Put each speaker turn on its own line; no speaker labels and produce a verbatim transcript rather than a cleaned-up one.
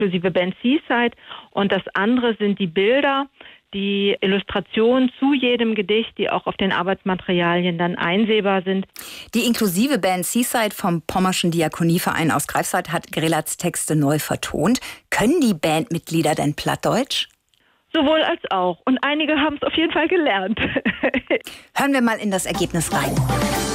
inklusive Band Seaside. Und das andere sind die Bilder, die Illustrationen zu jedem Gedicht, die auch auf den Arbeitsmaterialien dann einsehbar sind.
Die inklusive Band Seaside vom Pommerschen Diakonieverein aus Greifswald hat Grelats Texte neu vertont. Können die Bandmitglieder denn Plattdeutsch?
Sowohl als auch. Und einige haben es auf jeden Fall gelernt.
Hören wir mal in das Ergebnis rein.